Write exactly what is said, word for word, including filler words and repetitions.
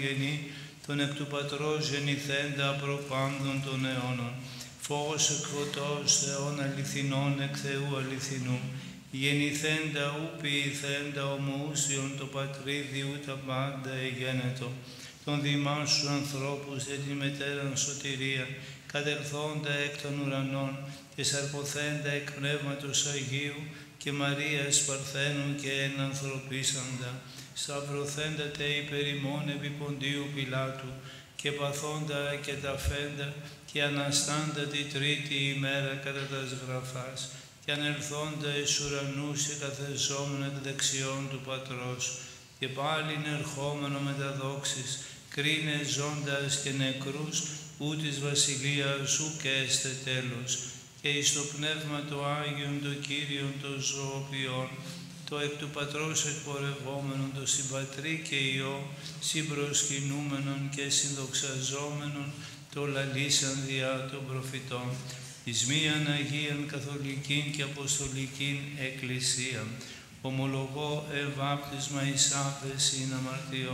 γενή, τον εκ του Πατρός γεννηθέντα προπάντων των αιώνων, φως εκ φωτός Θεών αληθινών εκ Θεού αληθινού, γεννηθέντα ου ποιηθέντα ομοούσιον το πατρίδιου τα πάντα εγένετο, των δημάς σου ανθρώπους και την μετέραν σωτηρία, κατελθόντα εκ των ουρανών και σαρποθέντα εκ Πνεύματος Αγίου και Μαρίας Παρθένου και εν ανθρωπίσαντα, σταυρωθέντα τε υπερ ημών επί Ποντίου Πιλάτου και παθόντα και ταφέντα και αναστάντα τη τρίτη ημέρα κατά τας γραφάς και ανελθόντα εις ουρανούς και καθεζόμενα εκ δεξιών του Πατρός και πάλιν ερχόμενο με τα δόξης, κρίνε ζώντας και νεκρούς, ού της βασιλείας σου και έστε τέλος, και εις το Πνεύμα το Άγιον το Κύριον το ζωοποιών, το εκ του Πατρός εκπορευόμενον το συμπατρί και Υιό, συμπροσκυνούμενον και συνδοξαζόμενον, το λαλήσαν διά των προφητών, εις μίαν Αγίαν Καθολικήν και Αποστολικήν Εκκλησίαν, ομολογώ ευάπτισμα εις άφεσιν αμαρτιών.